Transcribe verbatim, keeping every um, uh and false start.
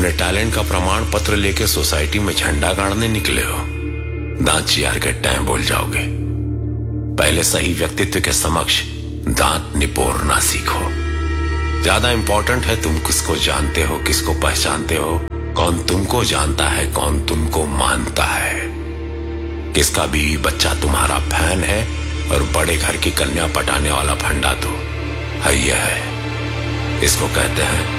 अपने टैलेंट का प्रमाण पत्र लेके सोसाइटी में झंडा गाड़ने निकले हो, दांत चियार के टाइम बोल जाओगे। पहले सही व्यक्तित्व के समक्ष दांत निपोरना सीखो। ज्यादा इंपॉर्टेंट है तुम किसको जानते हो, किसको पहचानते हो, कौन तुमको जानता है, कौन तुमको मानता है। किसका भी बच्चा तुम्हारा फैन है और बड़े घर की कन्या पटाने वाला फंडा तो है, ये है। इसको कहते हैं